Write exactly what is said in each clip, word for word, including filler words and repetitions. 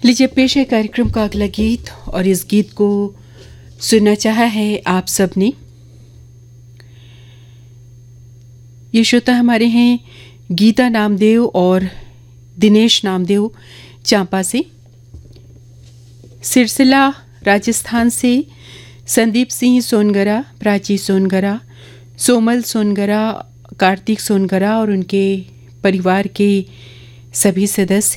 लीजिए पेश है कार्यक्रम का अगला गीत, और इस गीत को सुनना चाहा है आप सबने। ये श्रोता हमारे हैं गीता नामदेव और दिनेश नामदेव चांपा से। सिरसिला राजस्थान से संदीप सिंह सोनगरा, प्राची सोनगरा, सोमल सोनगरा, कार्तिक सोनगरा और उनके परिवार के सभी सदस्य।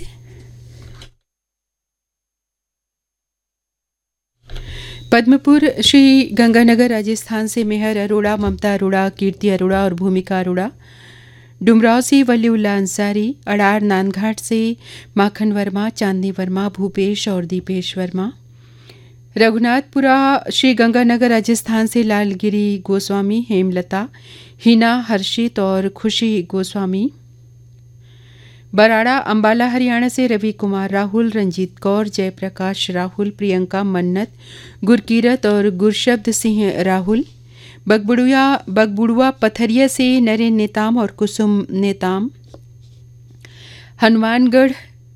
पद्मपुर श्री गंगानगर राजस्थान से मेहर अरोड़ा, ममता अरोड़ा, कीर्ति अरोड़ा और भूमिका अरोड़ा। डुमराव से वलीउल्ला अंसारी, अड़ार नानघाट से माखन वर्मा, चांदनी वर्मा, भूपेश और दीपेश वर्मा। रघुनाथपुरा श्री गंगानगर राजस्थान से लालगिरी गोस्वामी, हेमलता, हिना, हर्षित और खुशी गोस्वामी। बराड़ा अंबाला हरियाणा से रवि कुमार राहुल, रंजीत कौर, जयप्रकाश राहुल, प्रियंका मन्नत, गुरकीरत और गुरशब्द सिंह राहुल। बगबुड़ुआ बगबुड़ुआ पथरिया से नरेन नेताम और कुसुम नेताम। हनुमानगढ़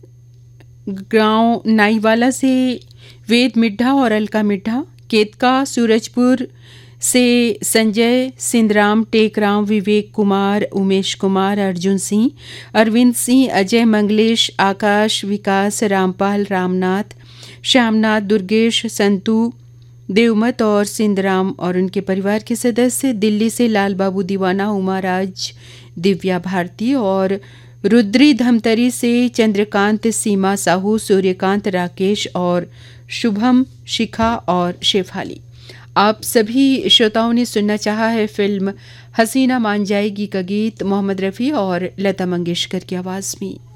गांव नाईवाला से वेद मिड्ढा और अलका मिड्ढा। केतका सूरजपुर से संजय, सिंधराम, टेकराम, विवेक कुमार, उमेश कुमार, अर्जुन सिंह, अरविंद सिंह, अजय, मंगलेश, आकाश, विकास, रामपाल, रामनाथ, श्यामनाथ, दुर्गेश, संतू, देवमत और सिंधराम और उनके परिवार के सदस्य। दिल्ली से लाल बाबू दीवाना, उमाराज, दिव्या भारती और रुद्री धमतरी से चंद्रकांत, सीमा साहू, सूर्यकांत, राकेश और शुभम, शिखा और शेफाली। आप सभी श्रोताओं ने सुनना चाहा है फिल्म हसीना मान जाएगी का गीत मोहम्मद रफ़ी और लता मंगेशकर की आवाज़ में।